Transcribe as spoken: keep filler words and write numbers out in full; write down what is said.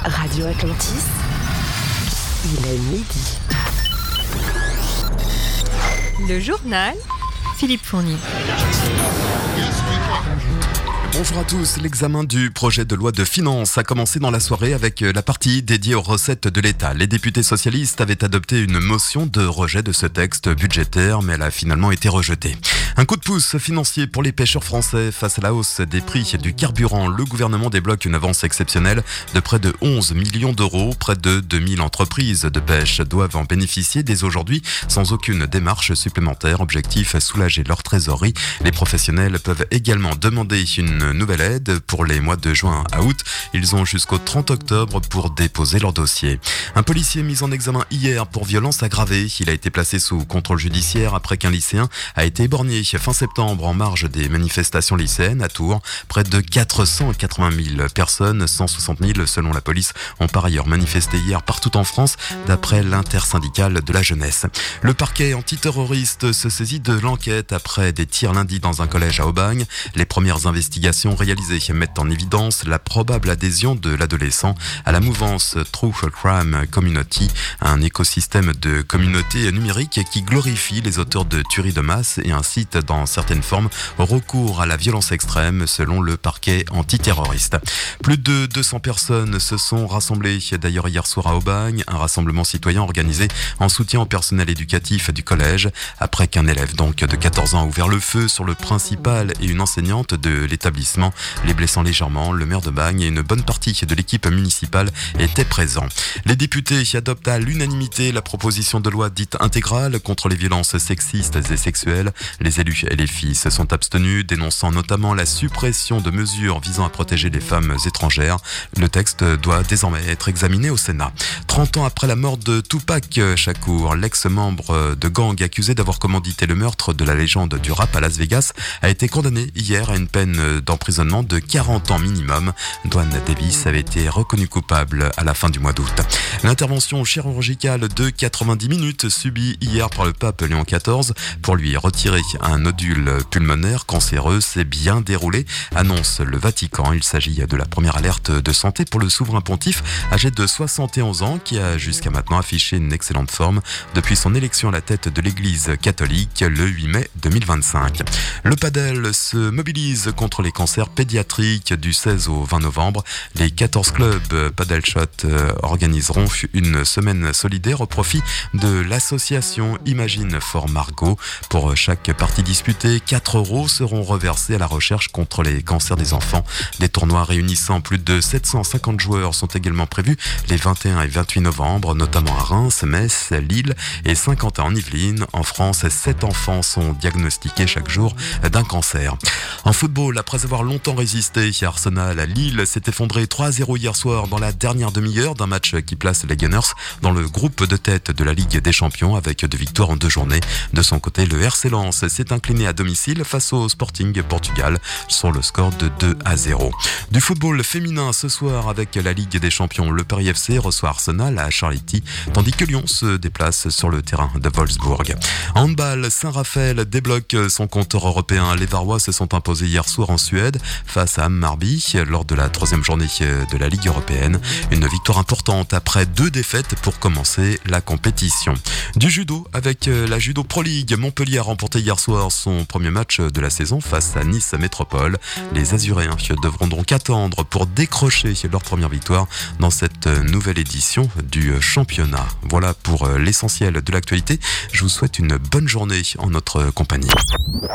Radio Atlantis, il est midi. Le journal, Philippe Fournier. Bonjour à tous, l'examen du projet de loi de finances a commencé dans la soirée avec la partie dédiée aux recettes de l'État. Les députés socialistes avaient adopté une motion de rejet de ce texte budgétaire, mais elle a finalement été rejetée. Un coup de pouce financier pour les pêcheurs français face à la hausse des prix du carburant. Le gouvernement débloque une avance exceptionnelle de près de onze millions d'euros. Près de deux mille entreprises de pêche doivent en bénéficier dès aujourd'hui sans aucune démarche supplémentaire. Objectif, soulager leur trésorerie. Les professionnels peuvent également demander une nouvelle aide pour les mois de juin à août. Ils ont jusqu'au trente octobre pour déposer leur dossier. Un policier mis en examen hier pour violence aggravée. Il a été placé sous contrôle judiciaire après qu'un lycéen a été éborgné fin septembre en marge des manifestations lycéennes à Tours. Près de quatre cent quatre-vingt mille personnes, cent soixante mille selon la police, ont par ailleurs manifesté hier partout en France d'après l'intersyndicale de la jeunesse. Le parquet antiterroriste se saisit de l'enquête après des tirs lundi dans un collège à Aubagne. Les premières investigations réalisées mettent en évidence la probable adhésion de l'adolescent à la mouvance True Crime Community, un écosystème de communautés numériques qui glorifie les auteurs de tueries de masse et incite dans certaines formes au recours à la violence extrême selon le parquet antiterroriste. Plus de deux cents personnes se sont rassemblées d'ailleurs hier soir à Aubagne, un rassemblement citoyen organisé en soutien au personnel éducatif du collège après qu'un élève donc de quatorze ans a ouvert le feu sur le principal et une enseignante de l'établissement, les blessant légèrement. Le maire de Bagne et une bonne partie de l'équipe municipale étaient présents. Les députés adoptent à l'unanimité la proposition de loi dite intégrale contre les violences sexistes et sexuelles. Les élus et les filles se sont abstenus, dénonçant notamment la suppression de mesures visant à protéger les femmes étrangères. Le texte doit désormais être examiné au Sénat. trente ans après la mort de Tupac Shakur, l'ex-membre de gang accusé d'avoir commandité le meurtre de la légende du rap à Las Vegas, a été condamné hier à une peine d'emprisonnement de quarante ans minimum. Dwayne Davis avait été reconnu coupable à la fin du mois d'août. L'intervention chirurgicale de quatre-vingt-dix minutes subie hier par le pape Léon quatorze pour lui retirer un nodule pulmonaire cancéreux s'est bien déroulé, annonce le Vatican. Il s'agit de la première alerte de santé pour le souverain pontife âgé de soixante et onze ans qui a jusqu'à maintenant affiché une excellente forme depuis son élection à la tête de l'église catholique le huit mai deux mille vingt-cinq. Le padel se mobilise contre les cancers pédiatriques du seize au vingt novembre. Les quatorze clubs Padel Shot organiseront une semaine solidaire au profit de l'association Imagine for Margot. Pour chaque partie disputée, quatre euros seront reversés à la recherche contre les cancers des enfants. Des tournois réunissant plus de sept cent cinquante joueurs sont également prévus les vingt et un et vingt-huit novembre, notamment à Reims, Metz, Lille et Saint-Quentin en Yvelines. En France, sept enfants sont diagnostiqués chaque jour d'un cancer. En football, après avoir longtemps résisté, Arsenal à Lille s'est effondré trois à zéro hier soir dans la dernière demi-heure d'un match qui place les Gunners dans le groupe de tête de la Ligue des Champions avec deux victoires en deux journées. De son côté, le R C Lens s'est incliné à domicile face au Sporting Portugal sur le score de deux à zéro. Du football féminin ce soir avec la Ligue des Champions, le Paris F C reçoit Arsenal à Charity, tandis que Lyon se déplace sur le terrain de Wolfsburg. En handball, Saint-Raphaël débloque son compteur européen. Les Varois se sont imposés hier soir en Suède face à Hammarby lors de la troisième journée de la Ligue européenne. Une victoire importante après deux défaites pour commencer la compétition. Du judo avec la Judo Pro League, Montpellier a remporté hier soir son premier match de la saison face à Nice Métropole. Les Azuréens devront donc attendre pour décrocher leur première victoire dans cette nouvelle édition du championnat. Voilà pour l'essentiel de l'actualité. Je vous souhaite une bonne journée en notre compagnie.